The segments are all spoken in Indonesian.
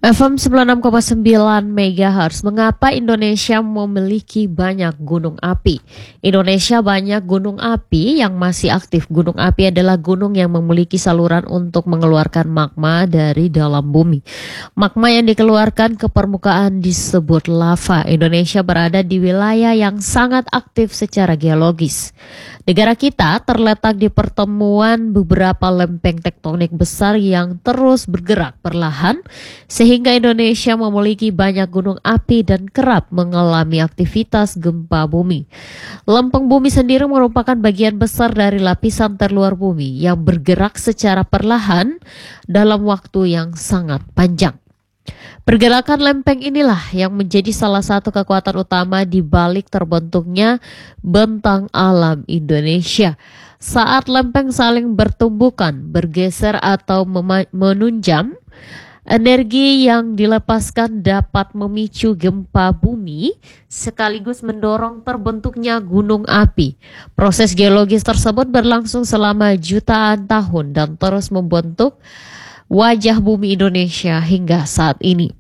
FM 96,9 MHz. Mengapa Indonesia memiliki banyak gunung api? Indonesia banyak gunung api yang masih aktif. Gunung api adalah gunung yang memiliki saluran untuk mengeluarkan magma dari dalam bumi. Magma yang dikeluarkan ke permukaan disebut lava. Indonesia berada di wilayah yang sangat aktif secara geologis. Negara kita terletak di pertemuan beberapa lempeng tektonik besar yang terus bergerak perlahan, sehingga Indonesia memiliki banyak gunung api dan kerap mengalami aktivitas gempa bumi. Lempeng bumi sendiri merupakan bagian besar dari lapisan terluar bumi yang bergerak secara perlahan dalam waktu yang sangat panjang. Pergerakan lempeng inilah yang menjadi salah satu kekuatan utama di balik terbentuknya bentang alam Indonesia. Saat lempeng saling bertumbukan, bergeser atau menunjam, energi yang dilepaskan dapat memicu gempa bumi sekaligus mendorong terbentuknya gunung api. Proses geologis tersebut berlangsung selama jutaan tahun dan terus membentuk wajah bumi Indonesia hingga saat ini.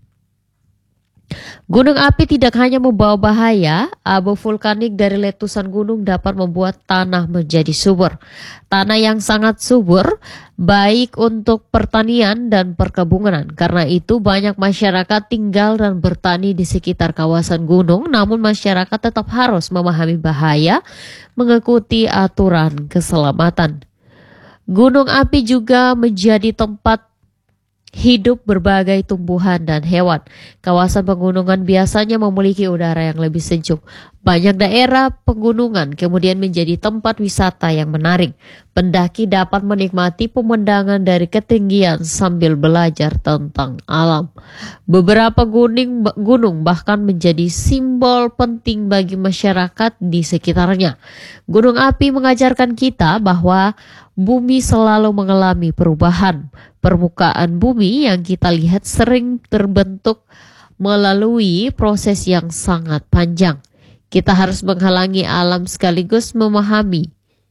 Gunung api tidak hanya membawa bahaya, abu vulkanik dari letusan gunung dapat membuat tanah menjadi subur. Tanah yang sangat subur, baik untuk pertanian dan perkebunan. Karena itu banyak masyarakat tinggal dan bertani di sekitar kawasan gunung, namun masyarakat tetap harus memahami bahaya, mengikuti aturan keselamatan. Gunung api juga menjadi tempat hidup berbagai tumbuhan dan hewan. Kawasan pegunungan biasanya memiliki udara yang lebih sejuk. Banyak daerah pegunungan kemudian menjadi tempat wisata yang menarik. Pendaki dapat menikmati pemandangan dari ketinggian sambil belajar tentang alam. Beberapa gunung bahkan menjadi simbol penting bagi masyarakat di sekitarnya. Gunung api mengajarkan kita bahwa bumi selalu mengalami perubahan. Permukaan bumi yang kita lihat sering terbentuk melalui proses yang sangat panjang. Kita harus menghalangi alam sekaligus memahami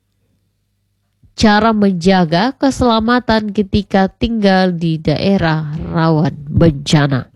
cara menjaga keselamatan ketika tinggal di daerah rawan bencana.